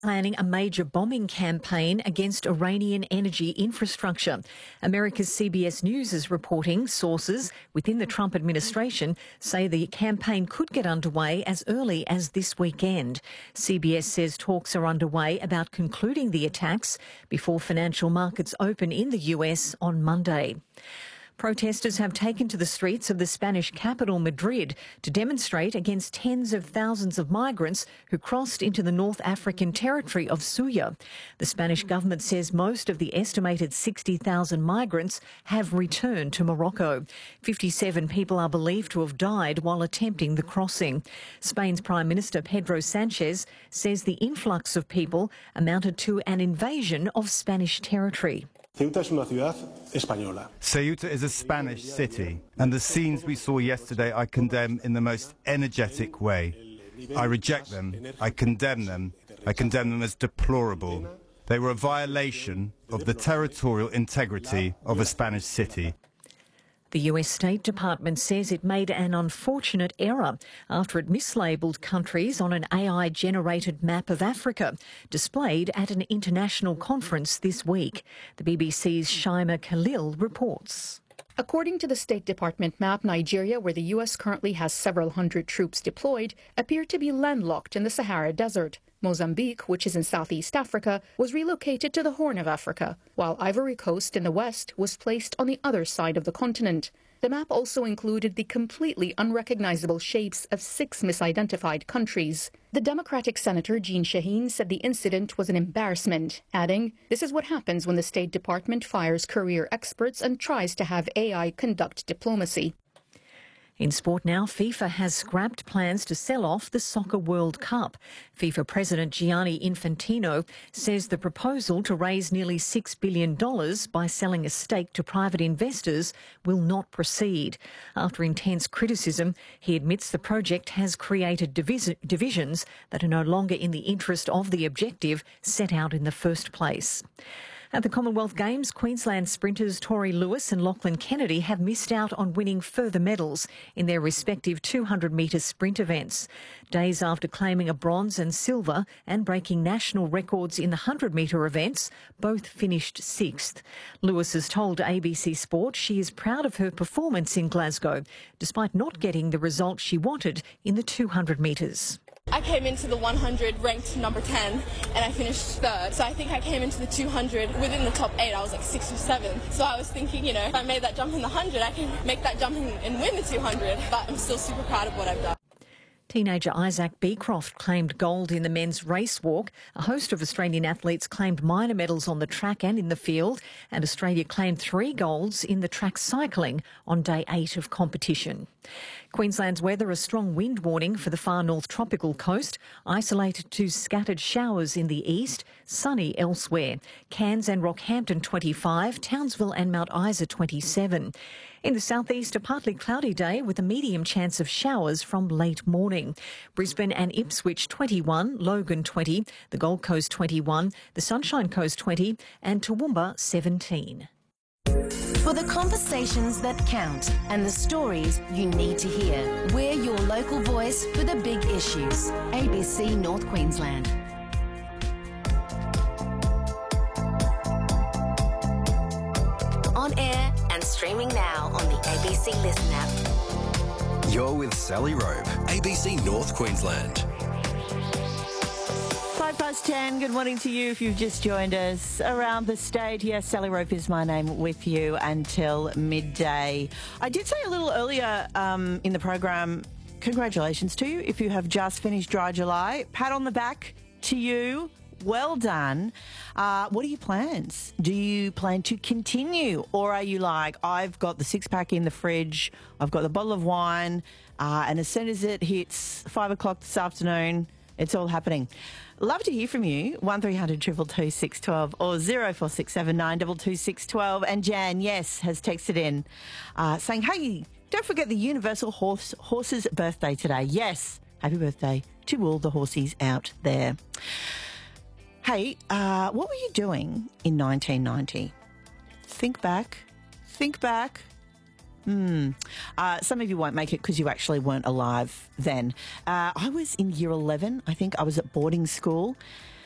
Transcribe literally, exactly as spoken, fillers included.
planning a major bombing campaign against Iranian energy infrastructure. America's C B S News is reporting sources within the Trump administration say the campaign could get underway as early as this weekend. C B S says talks are underway about concluding the attacks before financial markets open in the U S on Monday. Protesters have taken to the streets of the Spanish capital, Madrid, to demonstrate against tens of thousands of migrants who crossed into the North African territory of Ceuta. The Spanish government says most of the estimated sixty thousand migrants have returned to Morocco. fifty-seven people are believed to have died while attempting the crossing. Spain's Prime Minister Pedro Sanchez says the influx of people amounted to an invasion of Spanish territory. Ceuta es una ciudad española. Ceuta is a Spanish city, and the scenes we saw yesterday I condemn in the most energetic way. I reject them, I condemn them, I condemn them as deplorable. They were a violation of the territorial integrity of a Spanish city. The U S State Department says it made an unfortunate error after it mislabelled countries on an A I-generated map of Africa, displayed at an international conference this week. The B B C's Shaima Khalil reports. According to the State Department map, Nigeria, where the U S currently has several hundred troops deployed, appeared to be landlocked in the Sahara Desert. Mozambique, which is in Southeast Africa, was relocated to the Horn of Africa, while Ivory Coast in the west was placed on the other side of the continent. The map also included the completely unrecognizable shapes of six misidentified countries. The Democratic Senator Jean Shaheen said the incident was an embarrassment, adding, "This is what happens when the State Department fires career experts and tries to have A I conduct diplomacy." In sport now, FIFA has scrapped plans to sell off the Soccer World Cup. FIFA President Gianni Infantino says the proposal to raise nearly six billion dollars by selling a stake to private investors will not proceed. After intense criticism, he admits the project has created divis- divisions that are no longer in the interest of the objective set out in the first place. At the Commonwealth Games, Queensland sprinters Tori Lewis and Lachlan Kennedy have missed out on winning further medals in their respective two hundred metre sprint events. Days after claiming a bronze and silver and breaking national records in the one hundred metre events, both finished sixth. Lewis has told A B C Sport she is proud of her performance in Glasgow, despite not getting the result she wanted in the two hundred metres. I came into the one hundred ranked number ten and I finished third. So I think I came into the two hundred within the top eight. I was like sixth or seventh. So I was thinking, you know, if I made that jump in the one hundred, I can make that jump and win the two hundred. But I'm still super proud of what I've done. Teenager Isaac Beecroft claimed gold in the men's race walk. A host of Australian athletes claimed minor medals on the track and in the field, and Australia claimed three golds in the track cycling on day eight of competition. Queensland's weather, a strong wind warning for the far north tropical coast, isolated to scattered showers in the east, sunny elsewhere. Cairns and Rockhampton twenty-five, Townsville and Mount Isa twenty-seven. In the southeast, a partly cloudy day with a medium chance of showers from late morning. Brisbane and Ipswich twenty-one, Logan twenty, the Gold Coast twenty-one, the Sunshine Coast twenty and Toowoomba seventeen. For the conversations that count and the stories you need to hear, we're your local voice for the big issues. A B C North Queensland. On air and streaming now on the A B C Listen app. You're with Sally Rope, A B C North Queensland. Five past ten, good morning to you if you've just joined us. Around the state, yes, Sally Rope is my name, with you until midday. I did say a little earlier um, in the program, congratulations to you if you have just finished Dry July. Pat on the back to you. Well done. Uh, what are your plans? Do you plan to continue, or are you like, I've got the six-pack in the fridge, I've got the bottle of wine, uh, and as soon as it hits five o'clock this afternoon, it's all happening? Love to hear from you. one three hundred two two two six one two or zero four six seven nine two two six one two. And Jan, yes, has texted in uh, saying, hey, don't forget the Universal Horse Horse's birthday today. Yes, happy birthday to all the horsies out there. Hey, uh, what were you doing in nineteen ninety? Think back. Think back. Hmm. Uh, some of you won't make it because you actually weren't alive then. Uh, I was in year eleven. I think I was at boarding school.